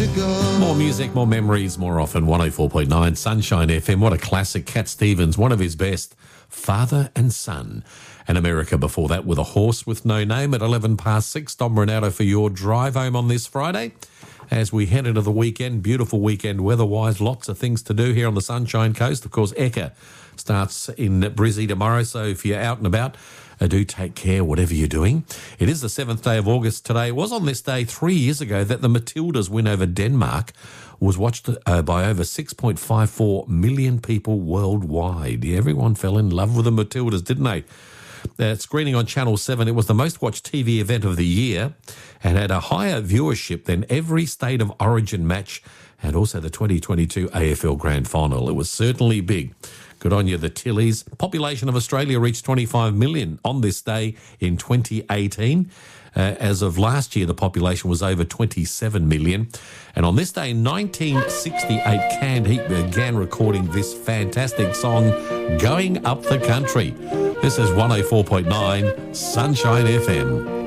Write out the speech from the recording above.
to go. More music, more memories, more often. 104.9 Sunshine FM. What a classic. Cat Stevens, one of his best. Father and Son. And America before that with A Horse with No Name at 11 past 6. Dom Renato for your drive home on this Friday. As we head into the weekend, beautiful weekend weather-wise, lots of things to do here on the Sunshine Coast. Of course, Ekka starts in Brizzy tomorrow, so if you're out and about, do take care whatever you're doing. It is the 7th day of August today. It was on this day 3 years ago that the Matildas win over Denmark was watched by over 6.54 million people worldwide. Yeah, everyone fell in love with the Matildas, didn't they? Screening on Channel 7, it was the most watched TV event of the year and had a higher viewership than every State of Origin match and also the 2022 AFL Grand Final. It was certainly big. Good on you, the Tillies. Population of Australia reached 25 million on this day in 2018. As of last year, the population was over 27 million. And on this day in 1968, Canned Heat began recording this fantastic song, Going Up the Country. This is 104.9 Sunshine FM.